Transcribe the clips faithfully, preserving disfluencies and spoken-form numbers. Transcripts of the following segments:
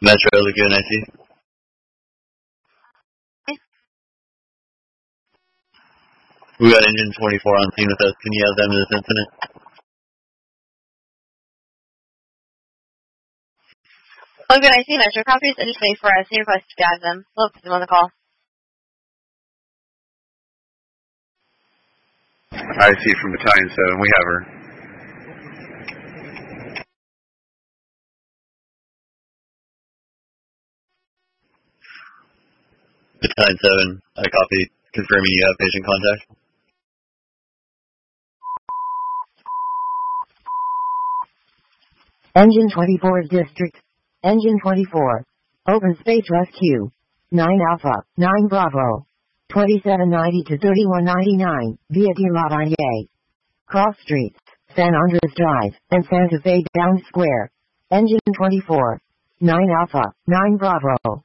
Metro Lagoon, I see. We got engine twenty-four on scene with us. Can you have them in this incident? Logan, I see Metro copies. Engine twenty-four, I see request to gas them. Look, I'm on the call. I see from Battalion seven. We have her. Battalion seven, I copy. Confirming you have patient contact. Engine twenty-four's district. Engine twenty-four. Open space rescue. nine Alpha, nine Bravo. twenty-seven ninety to thirty-one ninety-nine, via de la Valle. Cross streets, San Andres Drive, and Santa Fe Down Square. Engine twenty-four. nine Alpha, nine Bravo.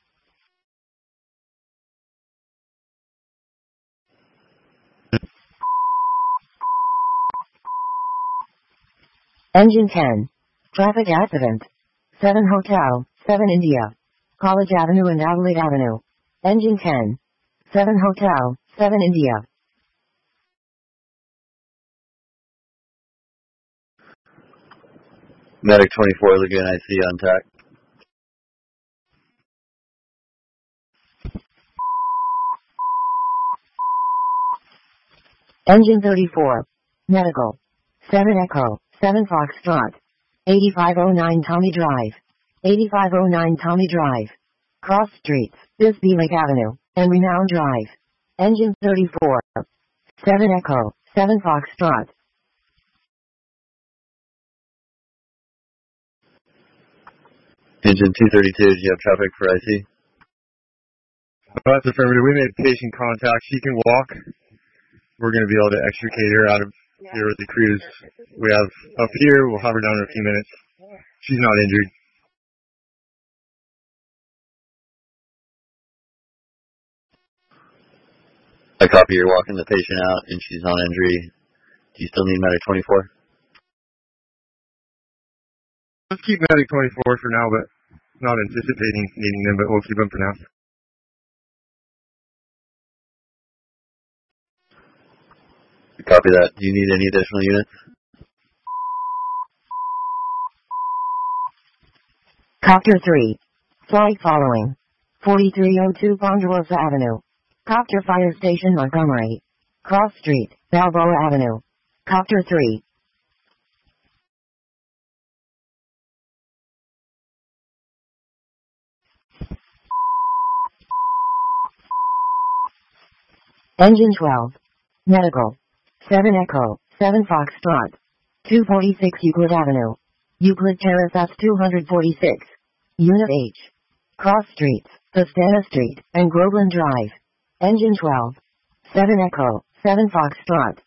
Engine ten. Traffic accident. seven Hotel, seven India. College Avenue and Adelaide Avenue. Engine ten. seven Hotel, seven India. Medic twenty-four Lagoon, I see on tack. Engine thirty-four. Medical. seven Echo, seven Foxtrot. eighty-five oh nine Tommy Drive. eighty-five oh nine Tommy Drive. Cross streets, Bisbee Lake Avenue, and Renown Drive. Engine thirty-four. seven Echo, seven Foxtrot. Engine two thirty-two, do you have traffic for I C? That's affirmative. We made patient contact. She can walk. We're going to be able to extricate her out of here with the crews we have up here. We'll have her down in a few minutes. She's not injured. I copy, you're walking the patient out and she's not injury. Do you still need medic twenty-four? Let's keep medic twenty-four for now, but not anticipating needing them, but we'll keep them for now. Copy that. Do you need any additional units? Copter three. Flight following. forty-three oh two Ponderosa Avenue. Copter Fire Station Montgomery. Cross Street, Balboa Avenue. Copter three. Engine twelve. Medical. seven Echo, seven Foxtrot. two forty-six Euclid Avenue. Euclid Terrace F two forty-six. Unit H. Cross Streets, Vistana Street, and Groveland Drive. Engine twelve. seven Echo, seven Foxtrot.